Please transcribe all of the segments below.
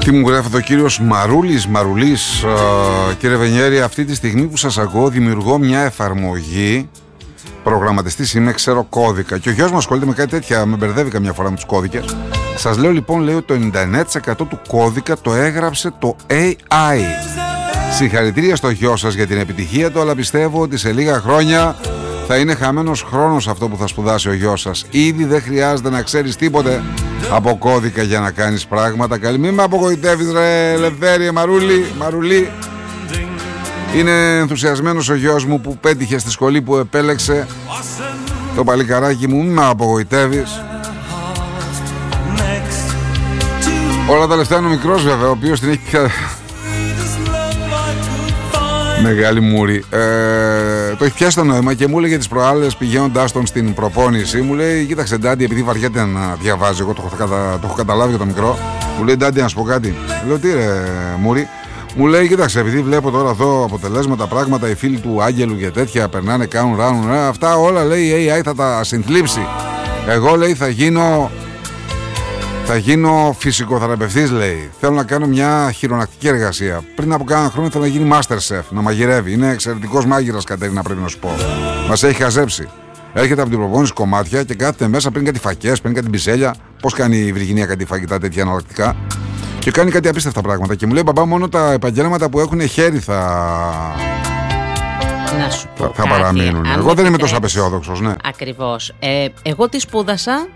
Τι μου γράφει εδώ ο κύριος Μαρουλής. Κύριε Βενιέρη, αυτή τη στιγμή που σας ακούω δημιουργώ μια εφαρμογή. Προγραμματιστής είμαι, ξέρω κώδικα. Και ο γιος μου ασχολείται με κάτι τέτοια, με μπερδεύει καμιά φορά με τους κώδικες. Σας λέω λοιπόν, λέει ότι το 99% του κώδικα το έγραψε το AI. Συγχαρητήρια στο γιο σας για την επιτυχία του, αλλά πιστεύω ότι σε λίγα χρόνια θα είναι χαμένος χρόνος αυτό που θα σπουδάσει ο γιος σας. Ήδη δεν χρειάζεται να ξέρεις τίποτε από κώδικα για να κάνεις πράγματα. Καλή, μην με απογοητεύεις ρε Ελευθέρη, Μαρουλή. Είναι ενθουσιασμένος ο γιος μου που πέτυχε στη σχολή που επέλεξε. Το παλικαράκι μου, μην με απογοητεύεις. Όλα τα λεφτά είναι ο μικρός βέβαια, ο οποίος την έχει πια... Μεγάλη μούρη. Το έχει πιάσει το νόημα και μου έλεγε τις προάλλες πηγαίνοντάς τον στην προπόνηση. Μου λέει: κοίταξε, Ντάντι, επειδή βαριέται να διαβάζει, εγώ το έχω καταλάβει για το μικρό. Μου λέει: Ντάντι, να σου πω κάτι. Λέω: τι ρε μούρη. Μου λέει: κοίταξε, επειδή βλέπω τώρα εδώ αποτελέσματα, πράγματα, οι φίλοι του Άγγελου και τέτοια περνάνε, κάνουν ράνουν. Αυτά όλα λέει η AI θα τα συνθλίψει. Εγώ λέει θα γίνω φυσικοθεραπευτής, λέει. Θέλω να κάνω μια χειρονακτική εργασία. Πριν από κάνα χρόνο θέλω να γίνει Masterchef, να μαγειρεύει. Είναι εξαιρετικός μάγειρας, Κατερίνα, πρέπει να σου πω. Μας έχει χαζέψει. Έρχεται από την προπόνηση κομμάτια και κάθεται μέσα, παίρνει κάτι φακές, παίρνει κάτι μπιζέλια. Πώς κάνει η Βυργινία κάτι φαγητά τέτοια εναλλακτικά. Και κάνει κάτι απίστευτα πράγματα. Και μου λέει: μπαμπά, μόνο τα επαγγέλματα που έχουν χέρι θα παραμείνουν. Εγώ δεν είμαι τόσο απεσιόδοξος, ναι. Ακριβώς. Εγώ τι σπούδασα?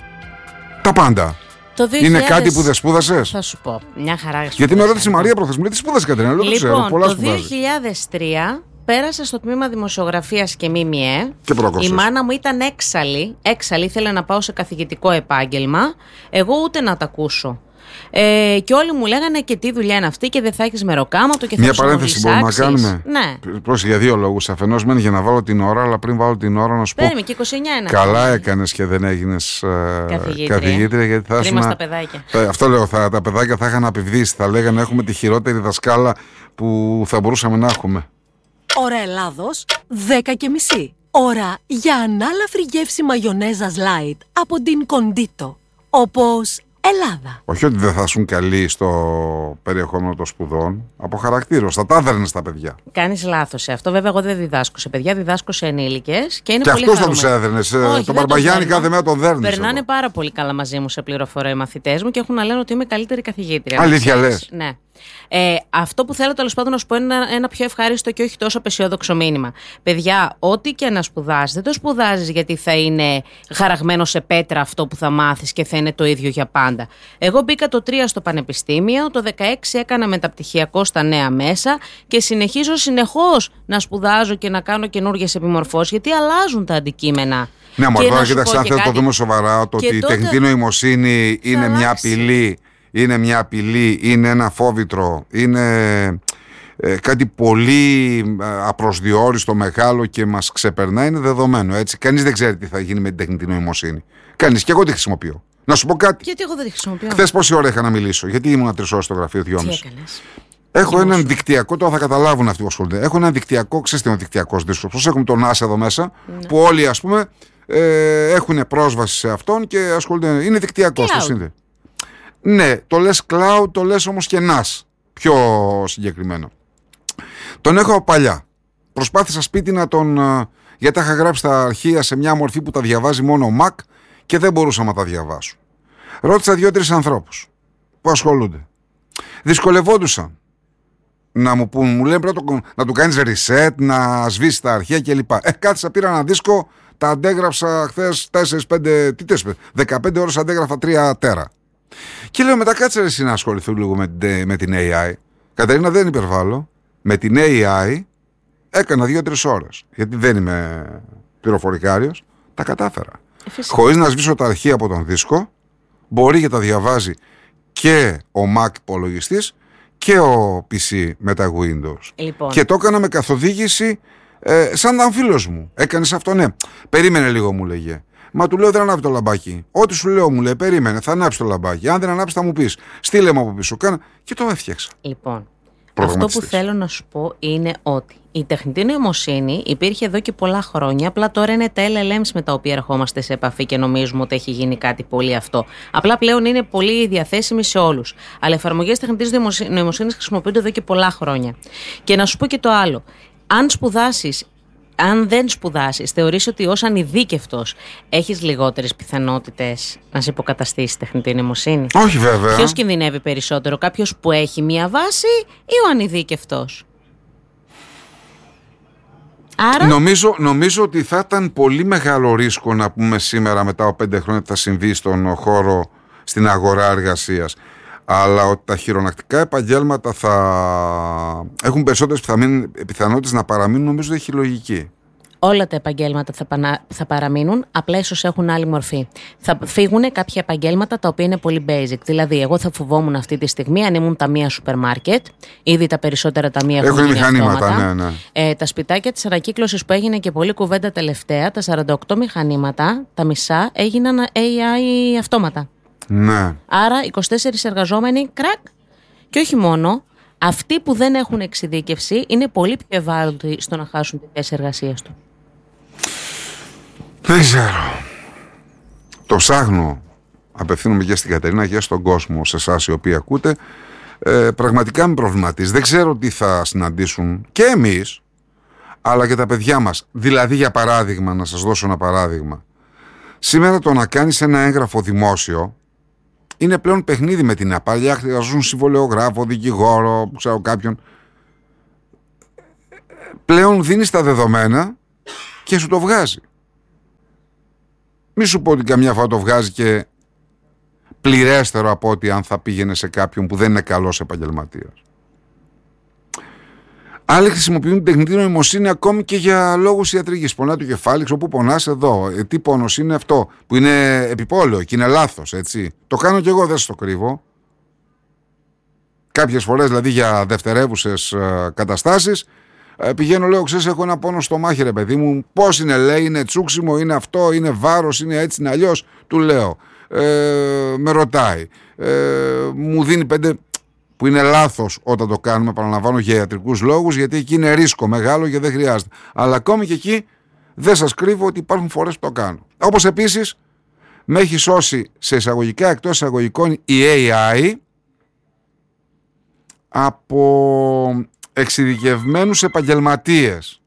Τα πάντα. Είναι κάτι που δεν σπούδασες? Θα σου πω. Μια χαρά. Γιατί με ρώτησε η Μαρία προχθές, μου λέει: τι σπούδασε, Κατερίνα? Λέω: λοιπόν, το 2003 πέρασα στο τμήμα δημοσιογραφίας και ΜΜΕ. Και πρόκοψες. Η μάνα μου ήταν έξαλλη, ήθελε να πάω σε καθηγητικό επάγγελμα. Εγώ ούτε να τα ακούσω. Και όλοι μου λέγανε: και τι δουλειά είναι αυτή, και δεν θα έχεις μεροκάματο και θα μια παρένθεση μπορούμε να κάνουμε? Ναι. Πρόσεχε, για δύο λόγους. Αφενός μένει για να βάλω την ώρα, αλλά πριν βάλω την ώρα να σου πω. Παίρνει και 29 είναι. Καλά έκανες και δεν έγινες καθηγήτρια, γιατί θα ήσουν. Τα παιδάκια. Αυτό λέω, τα παιδάκια θα είχαν απειβδίσει. Θα λέγανε: έχουμε τη χειρότερη δασκάλα που θα μπορούσαμε να έχουμε. Ώρα Ελλάδος, 10:30. Ώρα για ανάλαφρη γεύση μαγιονέζας light από την Κοντίτο. Όπως Ελλάδα. Όχι ότι δεν θα ήσουν καλοί στο περιεχόμενο των σπουδών, από χαρακτήρος. Θα τα έδερνες τα παιδιά. Κάνεις λάθος σε αυτό. Βέβαια, εγώ δεν διδάσκω σε παιδιά, διδάσκω σε ενήλικες. Και, και αυτούς θα τους έδερνες. Το Μπαρμπαγιάννη κάθε μέρα τον δέρνεις. Περνάνε πάρα πολύ καλά μαζί μου σε πληροφορία οι μαθητές μου και έχουν να λένε ότι είμαι καλύτερη καθηγήτρια. Αλήθεια λες? Ναι. Αυτό που θέλω τέλος πάντων να σου πω είναι ένα πιο ευχάριστο και όχι τόσο απεσιόδοξο μήνυμα. Παιδιά, ό,τι και να σπουδάζεις, δεν το σπουδάζεις γιατί θα είναι χαραγμένο σε πέτρα αυτό που θα μάθεις και θα είναι το ίδιο για πάντα. Εγώ μπήκα το 3 στο πανεπιστήμιο, το 16 έκανα μεταπτυχιακό στα νέα μέσα και συνεχίζω συνεχώς να σπουδάζω και να κάνω καινούργιες επιμορφώσεις, γιατί αλλάζουν τα αντικείμενα. Ναι, μωρά, κοίταξε, αν θέλετε το δούμε σοβαρά, το ότι η τεχνητή νοημοσύνη είναι μια απειλή. Είναι μια απειλή, είναι ένα φόβητρο, είναι κάτι πολύ απροσδιόριστο, μεγάλο και μας ξεπερνά, είναι δεδομένο, έτσι. Κανείς δεν ξέρει τι θα γίνει με την τεχνητή νοημοσύνη. Κανείς, και εγώ τη χρησιμοποιώ. Να σου πω κάτι. Γιατί εγώ δεν τη χρησιμοποιώ? Χθες πόση ώρα είχα να μιλήσω? Γιατί ήμουν 3 ώρες στο γραφείο, 2,5. Τι έκανες? Έχω έναν δικτυακό, τώρα θα καταλάβουν αυτοί που ασχολούνται. Έχω έναν δικτυακό, ξέρετε τι είναι ο δικτυακός δίσκος? Πώς έχουμε τον NASA εδώ μέσα, ναι, που όλοι ας πούμε έχουν πρόσβαση σε αυτόν και ασχολούνται. Είναι δικτυακός το σύνδεσμο. Ναι, το λες cloud, το λες όμως και NAS, πιο συγκεκριμένο. Τον έχω από παλιά. Προσπάθησα σπίτι να τον... γιατί τα είχα γράψει τα αρχεία σε μια μορφή που τα διαβάζει μόνο ο Mac και δεν μπορούσα να τα διαβάσω. Ρώτησα 2-3 ανθρώπους που ασχολούνται. Δυσκολευόντουσαν να μου πούν, μου λένε πρέπει να του κάνεις reset, να σβήσεις τα αρχεία κλπ. Κάθισα, πήρα ένα δίσκο, τα αντέγραψα χθες 4-5, 15 ώρες αντέγραφα 3 τέρα. Και λέω μετά κάτσε εσύ να ασχοληθούν λίγο με την AI. Κατερίνα, δεν υπερβάλλω. Με την AI έκανα 2-3 ώρες. Γιατί δεν είμαι πληροφορικάριος. Τα κατάφερα. Χωρίς να σβήσω τα αρχεία από τον δίσκο. Μπορεί και τα διαβάζει και ο Mac υπολογιστής και ο PC με τα Windows. Λοιπόν. Και το έκανα με καθοδήγηση σαν ήταν φίλος μου. Έκανες αυτό? Ναι. Περίμενε λίγο, μου λέγε. Μα του λέω δεν ανάβει το λαμπάκι. Ό,τι σου λέω, μου λέει, περίμενε, θα ανάψει το λαμπάκι. Αν δεν ανάψει, θα μου πει. Στείλε μου από πίσω. Και το έφτιαξα. Λοιπόν, αυτό που θέλω να σου πω είναι ότι Η τεχνητή νοημοσύνη υπήρχε εδώ και πολλά χρόνια. Απλά τώρα είναι τα LLMs με τα οποία ερχόμαστε σε επαφή και νομίζουμε ότι έχει γίνει κάτι πολύ αυτό. Απλά πλέον είναι πολύ διαθέσιμη σε όλους. Αλλά εφαρμογές τεχνητής νοημοσύνης χρησιμοποιούνται εδώ και πολλά χρόνια. Και να σου πω και το άλλο. Αν δεν σπουδάσεις, θεωρείς ότι ως ανειδίκευτος έχεις λιγότερες πιθανότητες να σε υποκαταστήσει τεχνητή νοημοσύνη? Όχι βέβαια. Ποιος κινδυνεύει περισσότερο, κάποιος που έχει μία βάση ή ο ανειδίκευτος? Άρα... Νομίζω ότι θα ήταν πολύ μεγάλο ρίσκο να πούμε σήμερα μετά από 5 χρόνια τι θα συμβεί στον χώρο, στην αγορά εργασίας. Αλλά ότι τα χειρονακτικά επαγγέλματα θα έχουν περισσότερες πιθανότητες να παραμείνουν, νομίζω έχει λογική. Όλα τα επαγγέλματα θα παραμείνουν, απλά ίσως έχουν άλλη μορφή. Θα φύγουν κάποια επαγγέλματα τα οποία είναι πολύ basic. Δηλαδή, εγώ θα φοβόμουν αυτή τη στιγμή αν ήμουν ταμεία σούπερ μάρκετ. Ήδη τα περισσότερα ταμεία έχουν μηχανήματα. Ναι. Τα σπιτάκια της ανακύκλωσης που έγινε και πολλή κουβέντα τελευταία, τα 48 μηχανήματα, τα μισά έγιναν AI αυτόματα. Ναι. Άρα 24 εργαζόμενοι, κρακ. Και όχι μόνο, αυτοί που δεν έχουν εξειδίκευση είναι πολύ πιο ευάλωτοι στο να χάσουν τη θέση εργασίας του. Δεν ξέρω. Το ψάχνω. Απευθύνομαι και στην Κατερίνα και στον κόσμο, σε εσάς οι οποίοι ακούτε. Πραγματικά με προβληματίζει. Δεν ξέρω τι θα συναντήσουν και εμείς, αλλά και τα παιδιά μας. Δηλαδή, για παράδειγμα, να σας δώσω ένα παράδειγμα. Σήμερα το να κάνεις ένα έγγραφο δημόσιο είναι πλέον παιχνίδι με την απαλιά. Χρειαζούν συμβολιογράφο, δικηγόρο, ξέρω κάποιον. Πλέον δίνεις τα δεδομένα και σου το βγάζει. Μη σου πω ότι καμιά φορά το βγάζει και πληρέστερο από ότι αν θα πήγαινε σε κάποιον που δεν είναι καλός επαγγελματίας. Άλλοι χρησιμοποιούν τεχνητή νοημοσύνη ακόμη και για λόγους ιατρικής. Πονά το κεφάλι, όπου πονάς εδώ. Τι πόνος είναι αυτό, που είναι επιπόλαιο και είναι λάθος, έτσι. Το κάνω κι εγώ, δεν στο κρύβω. Κάποιες φορές, δηλαδή για δευτερεύουσες καταστάσεις, πηγαίνω, λέω, ξέρεις, έχω ένα πόνο στο μάχη, ρε παιδί μου. Πώς είναι, λέει, είναι τσούξιμο, είναι αυτό, είναι βάρος, είναι έτσι, είναι αλλιώς. Του λέω. Με ρωτάει. Μου δίνει 5. Που είναι λάθος όταν το κάνουμε, παραλαμβάνω, για ιατρικούς λόγους, γιατί εκεί είναι ρίσκο μεγάλο και δεν χρειάζεται. Αλλά ακόμη και εκεί δεν σας κρύβω ότι υπάρχουν φορές που το κάνω. Όπως επίσης με έχει σώσει σε εισαγωγικά, εκτός εισαγωγικών, η AI από εξειδικευμένους επαγγελματίες.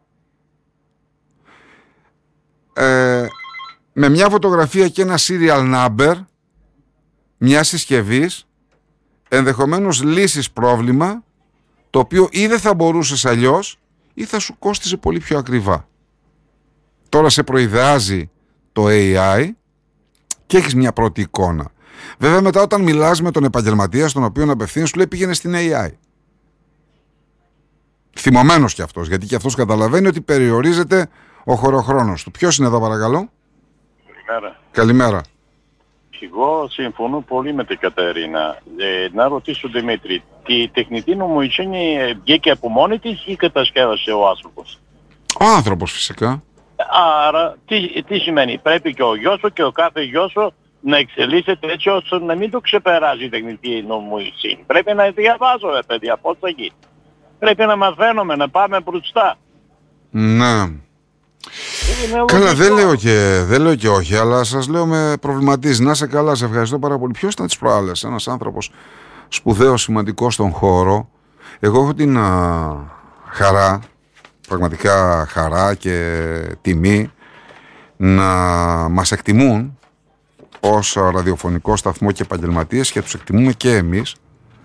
Με μια φωτογραφία και ένα serial number μια συσκευής, ενδεχομένως λύσεις πρόβλημα το οποίο ή δεν θα μπορούσες αλλιώς ή θα σου κόστιζε πολύ πιο ακριβά. Τώρα σε προειδεάζει το AI και έχεις μια πρώτη εικόνα. Βέβαια μετά όταν μιλάς με τον επαγγελματία στον οποίο απευθύνεις, σου λέει πήγαινε στην AI. Θυμωμένος κι αυτός, γιατί κι αυτός καταλαβαίνει ότι περιορίζεται ο χωροχρόνος του. Ποιος είναι εδώ, παρακαλώ? Καλημέρα. Καλημέρα. Εγώ συμφωνώ πολύ με την Κατερίνα. Να ρωτήσω, Δημήτρη, τη τεχνητή νοημοσύνη βγήκε από μόνη της ή κατασκεύασε ο άνθρωπος? Ο άνθρωπος, φυσικά. Άρα τι σημαίνει? Πρέπει και ο γιος σου και ο κάθε γιος σου να εξελίσσεται έτσι ώστε να μην το ξεπεράσει η τεχνητή νοημοσύνη. Πρέπει να διαβάζουμε, παιδιά, πώς θα γίνει. Πρέπει να μαθαίνουμε, να πάμε μπροστά. Ναι. Καλά, δεν λέω και όχι, αλλά σας λέω με προβληματίζει. Να είσαι καλά, σε ευχαριστώ πάρα πολύ. Ποιος ήταν τις προάλλες? Ένας άνθρωπος σπουδαίος, σημαντικός στον χώρο. Εγώ έχω την χαρά, πραγματικά χαρά και τιμή, να μας εκτιμούν ως ραδιοφωνικό σταθμό και επαγγελματίες, και τους εκτιμούμε και εμείς,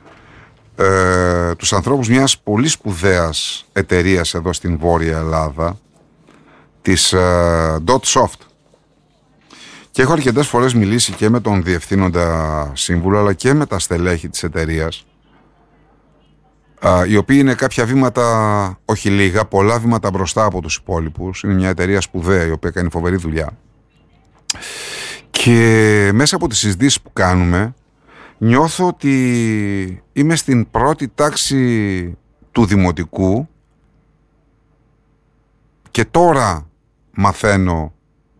τους ανθρώπους μιας πολύ σπουδαίας εταιρείας εδώ στην Βόρεια Ελλάδα, της .soft. Και έχω αρκετές φορές μιλήσει και με τον διευθύνοντα σύμβουλο, αλλά και με τα στελέχη της εταιρείας, οι οποίοι είναι κάποια βήματα, όχι λίγα, πολλά βήματα μπροστά από τους υπόλοιπους. Είναι μια εταιρεία σπουδαία η οποία κάνει φοβερή δουλειά. Και μέσα από τις συζητήσεις που κάνουμε, νιώθω ότι είμαι στην πρώτη τάξη του δημοτικού και τώρα μαθαίνω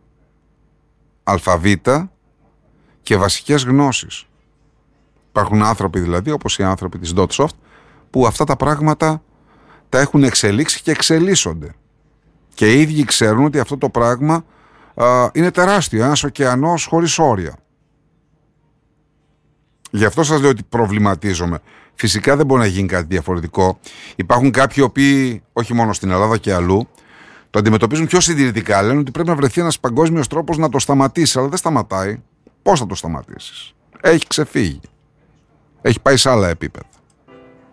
αλφαβήτα και βασικές γνώσεις. Υπάρχουν άνθρωποι δηλαδή, όπως οι άνθρωποι της .soft, που αυτά τα πράγματα τα έχουν εξελίξει και εξελίσσονται. Και οι ίδιοι ξέρουν ότι αυτό το πράγμα είναι τεράστιο, ένας ωκεανός χωρίς όρια. Γι' αυτό σας λέω ότι προβληματίζομαι. Φυσικά δεν μπορεί να γίνει κάτι διαφορετικό. Υπάρχουν κάποιοι οποίοι, όχι μόνο στην Ελλάδα και αλλού, το αντιμετωπίζουν πιο συντηρητικά. Λένε ότι πρέπει να βρεθεί ένας παγκόσμιος τρόπος να το σταματήσει. Αλλά δεν σταματάει. Πώς θα το σταματήσεις? Έχει ξεφύγει. Έχει πάει σε άλλα επίπεδα.